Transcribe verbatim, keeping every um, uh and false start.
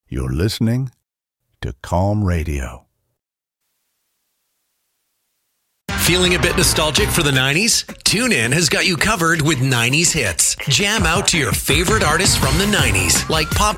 You're listening to Calm Radio. Feeling a bit nostalgic for the nineties? TuneIn has got you covered with nineties hits. Jam out to your favorite artists from the nineties, like pop